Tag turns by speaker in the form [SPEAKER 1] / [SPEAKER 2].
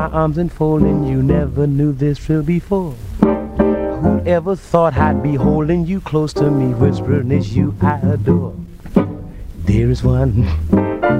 [SPEAKER 1] my arms enfolding you. Never knew this thrill before. Whoever thought I'd be holding you close to me, whispering it's you I adore. There is one